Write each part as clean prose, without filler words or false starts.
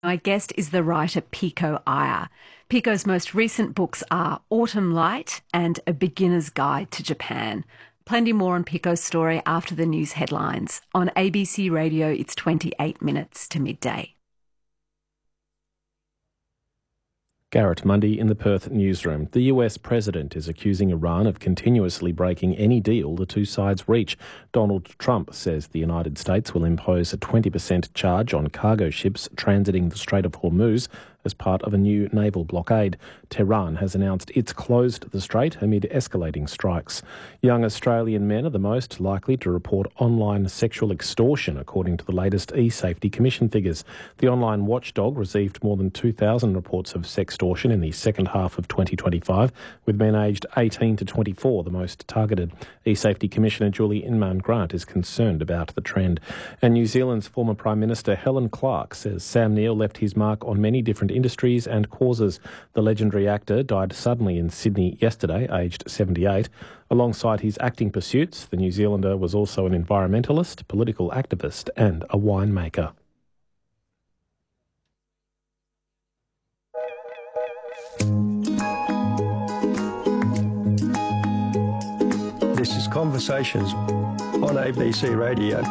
My guest is the writer Pico Iyer. Pico's most recent books are Autumn Light and A Beginner's Guide to Japan. Plenty more on Pico's story after the news headlines. On ABC Radio, it's 28 minutes to midday. Garrett Mundy in the Perth newsroom. The US president is accusing Iran of continuously breaking any deal the two sides reach. Donald Trump says the United States will impose a 20% charge on cargo ships transiting the Strait of Hormuz as part of a new naval blockade. Tehran has announced it's closed the strait amid escalating strikes. Young Australian men are the most likely to report online sexual extortion, according to the latest eSafety Commission figures. The online watchdog received more than 2,000 reports of sextortion in the second half of 2025, with men aged 18 to 24 the most targeted. eSafety Commissioner Julie Inman-Grant is concerned about the trend. And New Zealand's former Prime Minister Helen Clark says Sam Neill left his mark on many different industries and causes. The legendary actor died suddenly in Sydney yesterday, aged 78. Alongside his acting pursuits, the New Zealander was also an environmentalist, political activist and a winemaker. This is Conversations on ABC Radio.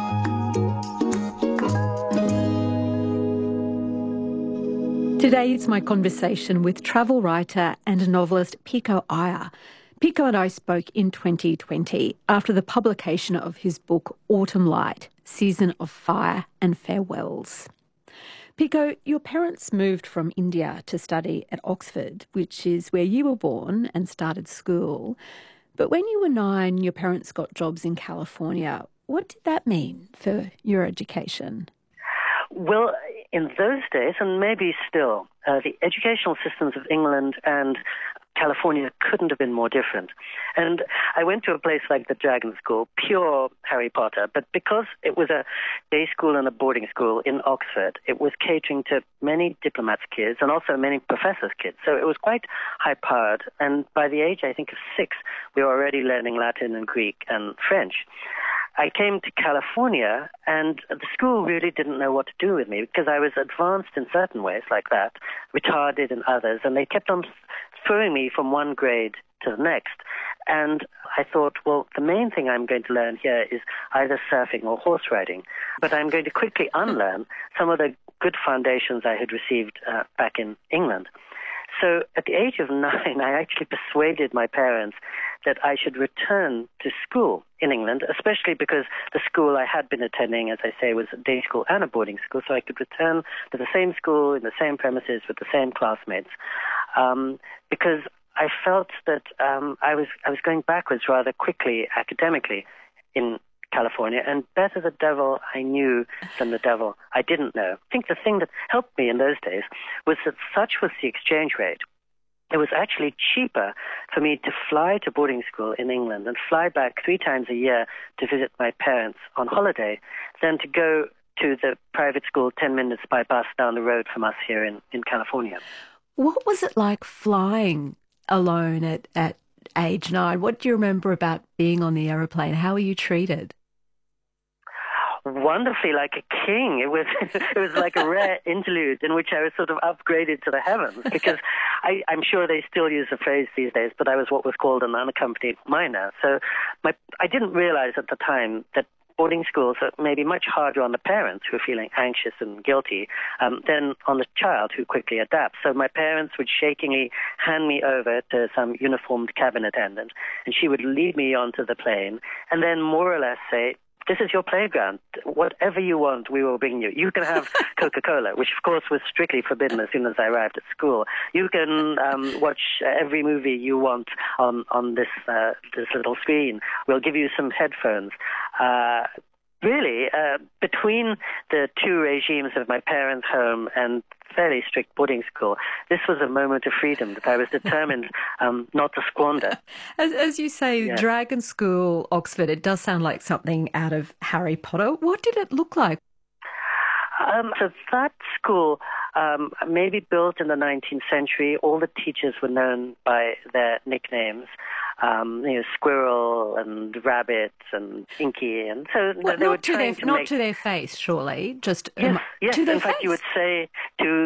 Today it's my conversation with travel writer and novelist Pico Iyer. Pico and I spoke in 2020 after the publication of his book Autumn Light, Season of Fire and Farewells. Pico, your parents moved from India to study at Oxford, which is where you were born and started school. But when you were 9, your parents got jobs in California. What did that mean for your education? Well, in those days, and maybe still, the educational systems of England and California couldn't have been more different. And I went to a place like the Dragon School, pure Harry Potter, but because it was a day school and a boarding school in Oxford, it was catering to many diplomats' kids and also many professors' kids. So it was quite high-powered. And by the age, I think, of 6, we were already learning Latin and Greek and French. I came to California, and the school really didn't know what to do with me because I was advanced in certain ways like that, retarded in others, and they kept on throwing me from one grade to the next. And I thought, well, the main thing I'm going to learn here is either surfing or horse riding, but I'm going to quickly unlearn some of the good foundations I had received back in England. So at the age of 9, I actually persuaded my parents that I should return to school in England, especially because the school I had been attending, as I say, was a day school and a boarding school, so I could return to the same school in the same premises with the same classmates, because I felt that I was going backwards rather quickly academically in California, and better the devil I knew than the devil I didn't know. I think the thing that helped me in those days was that such was the exchange rate. It was actually cheaper for me to fly to boarding school in England and fly back 3 times a year to visit my parents on holiday than to go to the private school 10 minutes by bus down the road from us here in California. What was it like flying alone at age 9? What do you remember about being on the aeroplane? How were you treated? Wonderfully, like a king. It was like a rare interlude in which I was sort of upgraded to the heavens, because I'm sure they still use the phrase these days, but I was what was called an unaccompanied minor. So I didn't realize at the time that boarding schools are maybe much harder on the parents who are feeling anxious and guilty than on the child who quickly adapts. So my parents would shakingly hand me over to some uniformed cabin attendant, and she would lead me onto the plane and then more or less say, "This is your playground. Whatever you want, we will bring you. You can have Coca-Cola," which of course was strictly forbidden as soon as I arrived at school. "You can watch every movie you want on this little screen. We'll give you some headphones." Really, between the two regimes of my parents' home and fairly strict boarding school, this was a moment of freedom that I was determined not to squander. As you say, Yeah. Dragon School, Oxford, it does sound like something out of Harry Potter. What did it look like? So that school, maybe built in the 19th century, all the teachers were known by their nicknames, Squirrel and Rabbit and Inky, and so Well, they were trying to not make... to their face, surely, just Yes, to their in fact, face. you would say to